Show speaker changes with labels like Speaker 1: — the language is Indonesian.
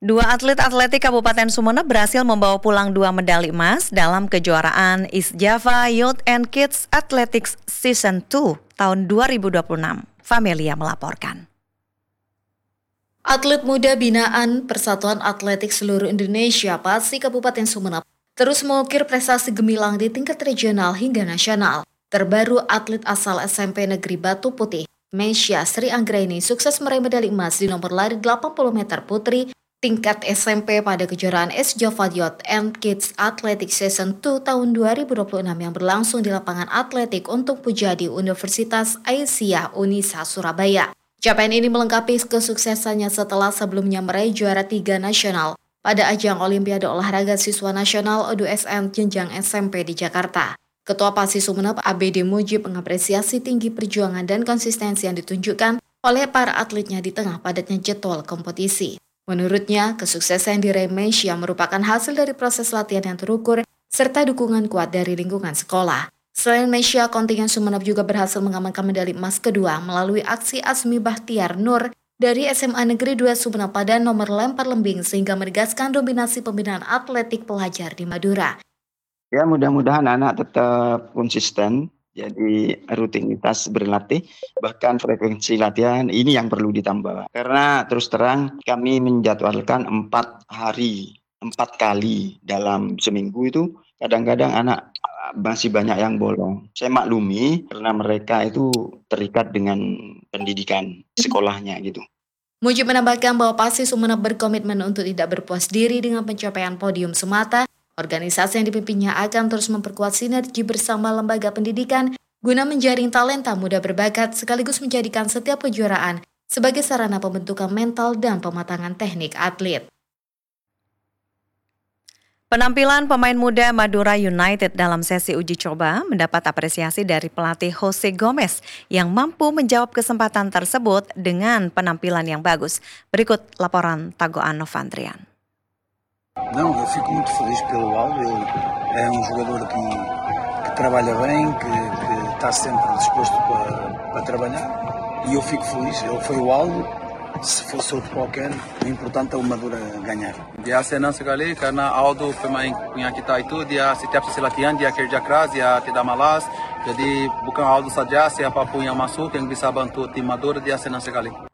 Speaker 1: Dua atlet atletik Kabupaten Sumeneb berhasil membawa pulang 2 medali emas dalam kejuaraan East Java Youth and Kids Athletics Season 2 tahun 2026. Familia melaporkan.
Speaker 2: Atlet muda binaan Persatuan Atletik Seluruh Indonesia PASI Kabupaten Sumeneb terus mengukir prestasi gemilang di tingkat regional hingga nasional. Terbaru atlet asal SMP Negeri Batu Putih, Meisya Sri Anggraini sukses meraih medali emas di nomor lari 80 meter putri tingkat SMP pada kejuaraan East Java Youth and Kids Athletics Season 2 tahun 2026 yang berlangsung di lapangan atletik untuk Pujadi Universitas Aisyah Unisa Surabaya. Capaian ini melengkapi kesuksesannya setelah sebelumnya meraih juara 3 nasional pada ajang Olimpiade Olahraga Siswa Nasional O2SN jenjang SMP di Jakarta. Ketua PASI Sumeneb ABD Mujib mengapresiasi tinggi perjuangan dan konsistensi yang ditunjukkan oleh para atletnya di tengah padatnya jadwal kompetisi. Menurutnya, kesuksesan diraih Meisya merupakan hasil dari proses latihan yang terukur serta dukungan kuat dari lingkungan sekolah. Selain Meisya, kontingen Sumeneb juga berhasil mengamankan medali emas kedua melalui aksi Asmi Bahtiar Nur dari SMA Negeri 2 Sumeneb pada nomor lempar lembing sehingga menegaskan dominasi pembinaan atletik pelajar di Madura.
Speaker 3: Ya, mudah-mudahan anak tetap konsisten, jadi rutinitas berlatih, bahkan frekuensi latihan ini yang perlu ditambah. Karena terus terang kami menjadwalkan 4 kali dalam seminggu itu, kadang-kadang anak masih banyak yang bolong. Saya maklumi karena mereka itu terikat dengan pendidikan sekolahnya gitu.
Speaker 2: Mujib menambahkan bahwa PASI Sumeneb berkomitmen untuk tidak berpuas diri dengan pencapaian podium semata. Organisasi yang dipimpinnya akan terus memperkuat sinergi bersama lembaga pendidikan guna menjaring talenta muda berbakat sekaligus menjadikan setiap kejuaraan sebagai sarana pembentukan mental dan pematangan teknik atlet.
Speaker 1: Penampilan pemain muda Madura United dalam sesi uji coba mendapat apresiasi dari pelatih Jose Gomez yang mampu menjawab kesempatan tersebut dengan penampilan yang bagus. Berikut laporan Tagoan Novandrian.
Speaker 4: Não, eu fico muito feliz pelo Aldo. Ele é jogador que trabalha bem, que está sempre disposto para trabalhar. E eu fico feliz. Ele foi o Aldo. Se fosse outro qualquer, o importante é o Madura ganhar.
Speaker 5: Dia senang sekali karena Aldo pemain punya kita itu dia setiap sesi latihan dia kerja keras, dia tidak malas. Jadi bukan Aldo saja, siapapun yang masuk yang bisa bantu tim Madura dia senang sekali.